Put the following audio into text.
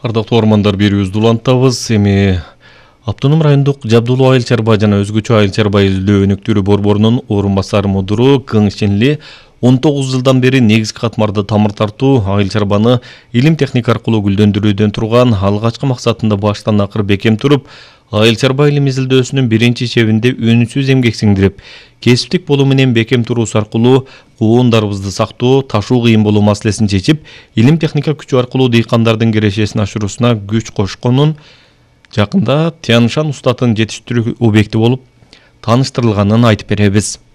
Ардактуу ормандар берүүбүздү улантабыз. Эми Автоном райондук Жабдулуу айыл чарба жана өзгөчө айыл чарба изилдөө өнүктүрүү борборунун орун басары мудуру Кың Шинли 19 жылдан бери негизги катмарда тамыр тартуу айыл чарбаны илим техника аркылуу гүлдөндүрүүдөн турган алгачкы максатында баштан акыр бекем туруп, айыл чарба илим изилдөөсүнүн биринчи чебинде үнсүз эмгек сиңдирип, кесиптик болуу менен бекем туруусу аркылуу куундарыбызды сактоо, ташуу кыйын болуу маселесин чечип, илим техника күчү аркылуу дыйкандардын кирешесин ашыруусуна күч кошконун жакында Тяншан устатын жетиштирүү объекти болуп тааныштырылганын айтып беребиз.